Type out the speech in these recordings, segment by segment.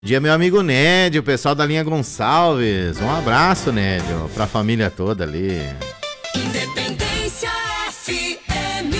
Dia, meu amigo Nédio, o pessoal da linha Gonçalves. Um abraço, Nédio, pra família toda ali. Independência FM.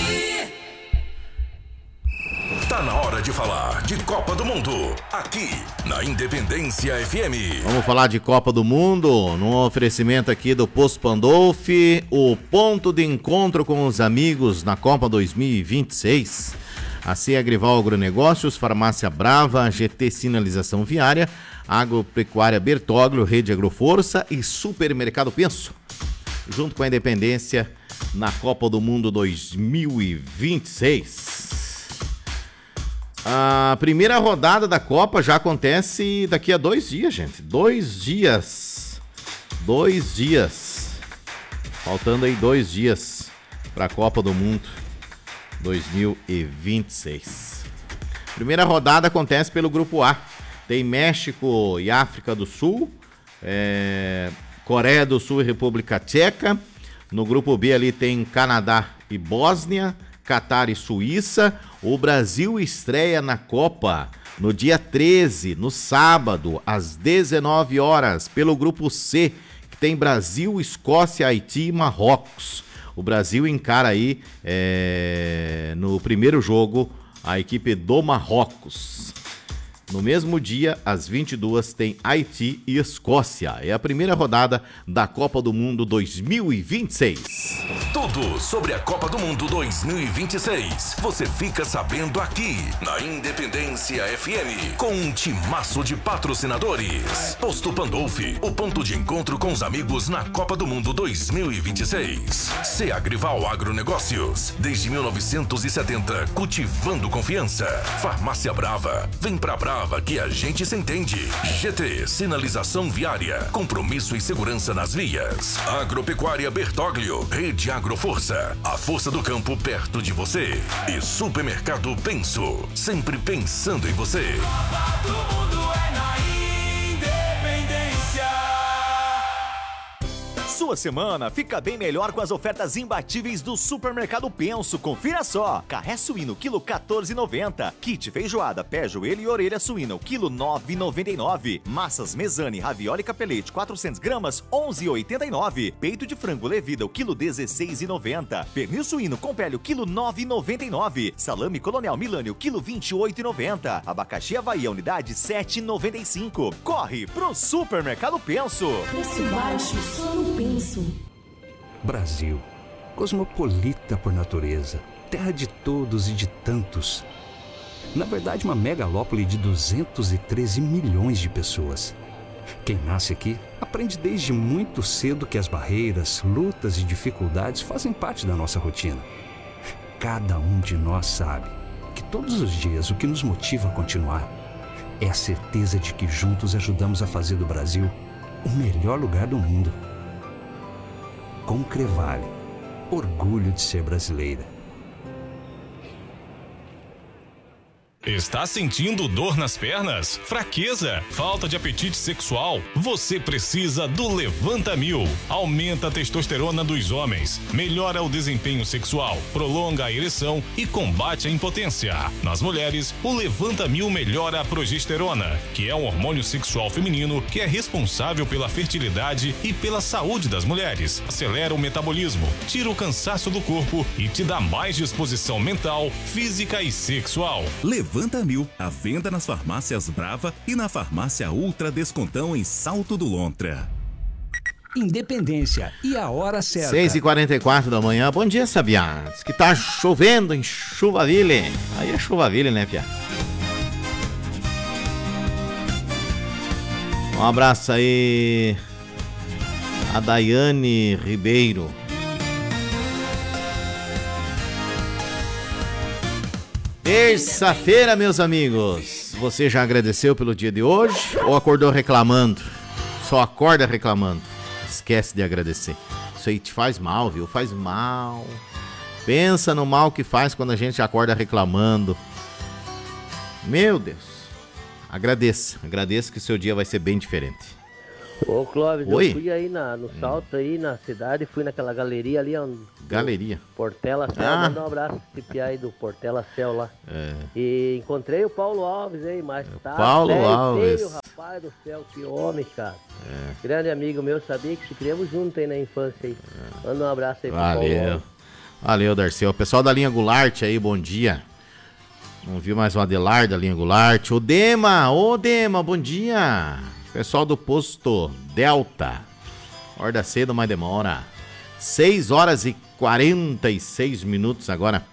Tá na hora de falar de Copa do Mundo, aqui na Independência FM. Vamos falar de Copa do Mundo, num oferecimento aqui do Posto Pandolfi, o ponto de encontro com os amigos na Copa 2026. A Agrival Agronegócios, Farmácia Brava, GT Sinalização Viária, Agropecuária Bertoglio, Rede Agroforça e Supermercado Penso. Junto com a Independência na Copa do Mundo 2026. A primeira rodada da Copa já acontece daqui a 2 dias, gente. 2 dias. 2 dias. Faltando aí 2 dias para a Copa do Mundo 2026. Primeira rodada acontece pelo Grupo A. Tem México e África do Sul, Coreia do Sul e República Tcheca. No Grupo B ali tem Canadá e Bósnia, Catar e Suíça. O Brasil estreia na Copa no dia 13, no sábado, às 19 horas, pelo Grupo C, que tem Brasil, Escócia, Haiti e Marrocos. O Brasil encara aí, no primeiro jogo, a equipe do Marrocos. No mesmo dia, às 22, tem Haiti e Escócia. É a primeira rodada da Copa do Mundo 2026. Tudo sobre a Copa do Mundo 2026. Você fica sabendo aqui na Independência FM, com um timaço de patrocinadores. Posto Pandolfi, o ponto de encontro com os amigos na Copa do Mundo 2026. Agrival Agronegócios, desde 1970, cultivando confiança. Farmácia Brava, vem pra Brava que a gente se entende. GT Sinalização Viária, compromisso e segurança nas vias. Agropecuária Bertoglio, Rede Agroforça, a força do campo perto de você. E Supermercado Penso, sempre pensando em você. Todo mundo é na Independência. Sua semana fica bem melhor com as ofertas imbatíveis do Supermercado Penso. Confira só. Carré suíno, quilo 14,90. Kit feijoada, pé, joelho e orelha suína, quilo 9,99. Massas Mesane, ravioli capelete, 400 gramas, 11,89. Peito de frango Levida, o quilo 16,90. Pernil suíno com pele, o quilo 9,99. Salame Colonial Milânio, quilo 28,90. Abacaxi Havaí, a unidade 7,95. Corre pro Supermercado Penso. Preço baixo só no Penso. Brasil, cosmopolita por natureza, terra de todos e de tantos. Na verdade, uma megalópole de 213 milhões de pessoas. Quem nasce aqui aprende desde muito cedo que as barreiras, lutas e dificuldades fazem parte da nossa rotina. Cada um de nós sabe que todos os dias o que nos motiva a continuar é a certeza de que juntos ajudamos a fazer do Brasil o melhor lugar do mundo. Concrevale, orgulho de ser brasileira. Está sentindo dor nas pernas? Fraqueza? Falta de apetite sexual? Você precisa do Levanta Mil. Aumenta a testosterona dos homens, melhora o desempenho sexual, prolonga a ereção e combate a impotência. Nas mulheres, o Levanta Mil melhora a progesterona, que é um hormônio sexual feminino que é responsável pela fertilidade e pela saúde das mulheres. Acelera o metabolismo, tira o cansaço do corpo e te dá mais disposição mental, física e sexual. Levanta Mil, à venda nas farmácias Brava e na farmácia Ultra Descontão em Salto do Lontra. Independência e a hora certa. 6h44 da manhã. Bom dia, Sabiá. Diz que tá chovendo em Chuvaville. Aí é Chuvaville, né, Pia? Um abraço aí a Daiane Ribeiro. Terça-feira, meus amigos. Você já agradeceu pelo dia de hoje ou acordou reclamando? Só acorda reclamando. Esquece de agradecer. Isso aí te faz mal, viu? Faz mal. Pensa no mal que faz quando a gente acorda reclamando. Meu Deus. Agradeça. Agradeça que seu dia vai ser bem diferente. Ô, Clóvis, Oi? eu fui aí no salto aí na cidade, fui naquela galeria ali, Galeria. Portela Céu, manda um abraço pra esse piá aí do Portela Céu lá. E encontrei o Paulo Alves aí, mas tá Paulo Alves. feio, rapaz do céu, que homem, cara. Grande amigo meu, sabia que se criamos juntos aí na infância aí. Manda um abraço aí pro Paulo Valeu. Alves. Valeu, Darceu. O pessoal da linha Goulart aí, bom dia. Não viu mais o Adelar da linha Goulart. Ô Dema, bom dia. Pessoal do posto Delta. Acorda cedo, mas demora. 6 horas e 46 minutos agora.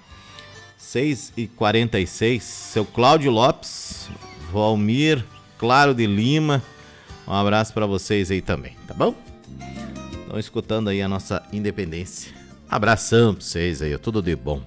6 e 46. Seu Cláudio Lopes, Valmir, Claro de Lima. Um abraço pra vocês aí também, tá bom? Estão escutando aí a nossa independência. Abração pra vocês aí, tudo de bom.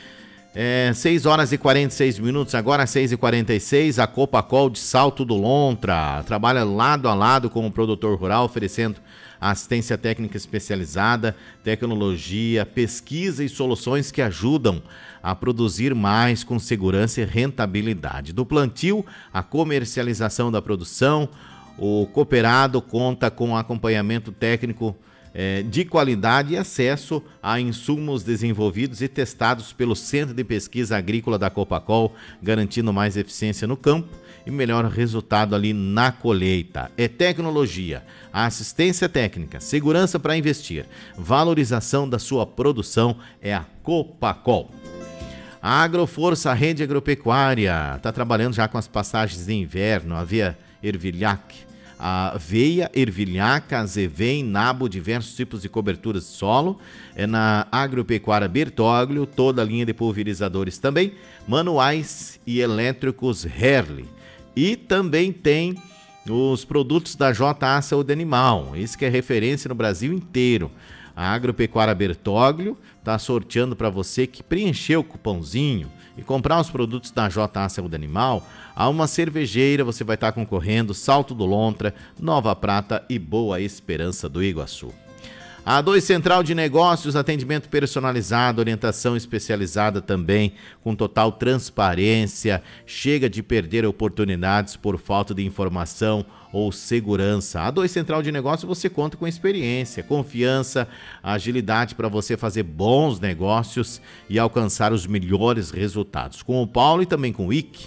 6 horas e 46 minutos, agora 6 e 46, a Copacol de Salto do Lontra trabalha lado a lado com o produtor rural, oferecendo assistência técnica especializada, tecnologia, pesquisa e soluções que ajudam a produzir mais com segurança e rentabilidade. Do plantio à comercialização da produção, o cooperado conta com acompanhamento técnico de qualidade e acesso a insumos desenvolvidos e testados pelo Centro de Pesquisa Agrícola da Copacol, garantindo mais eficiência no campo e melhor resultado ali na colheita. É tecnologia, assistência técnica, segurança para investir, valorização da sua produção é a Copacol. A Agroforça Rede Agropecuária está trabalhando já com as passagens de inverno, aveia ervilhac, aveia, ervilhaca, azevém, nabo, diversos tipos de coberturas de solo. É na Agropecuária Bertoglio, toda a linha de pulverizadores também, manuais e elétricos Herle. E também tem os produtos da JA Saúde Animal, esse que é referência no Brasil inteiro. A Agropecuária Bertoglio está sorteando para você que preencheu o cupomzinho e comprar os produtos da JA Saúde Animal. A uma cervejeira você vai estar concorrendo Salto do Lontra, Nova Prata e Boa Esperança do Iguaçu. A A2 Central de Negócios, atendimento personalizado, orientação especializada também, com total transparência. Chega de perder oportunidades por falta de informação ou segurança. A A2 Central de Negócios você conta com experiência, confiança, agilidade para você fazer bons negócios e alcançar os melhores resultados. Com o Paulo e também com o Ick,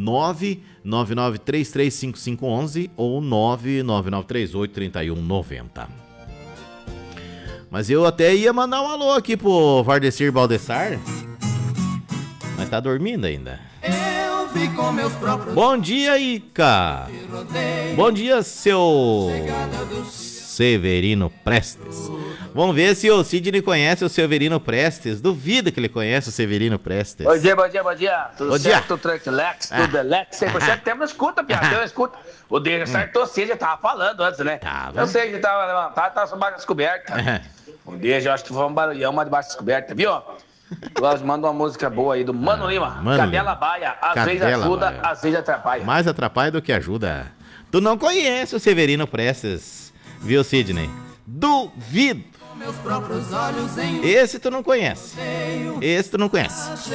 999335511 ou 999383190. Mas eu até ia mandar um alô aqui pro Vardecir Baldessar, mas tá dormindo ainda. Bom dia, Ica. Bom dia, seu Severino Prestes. Vamos ver se o Sidney conhece o Severino Prestes. Duvido que ele conhece o Severino Prestes. Bom dia. Tudo Bom certo, dia. tudo tranquilex, tudo Alex, 100%. Tempo escuta, piada, eu escuto. O Deja acertou sim, já tava falando antes, né? Tava. Eu sei que ele tava levantado, tava sobre a descoberta. O Deja, eu acho que foi um barulhão, uma debaixo da descoberta, viu? Nós manda uma música boa aí do Mano Lima. Cadela Baia, às vezes ajuda, Baia. às vezes atrapalha. Mais atrapalha do que ajuda. Tu não conhece o Severino Prestes, viu, Sidney? Duvido. Esse tu não conhece.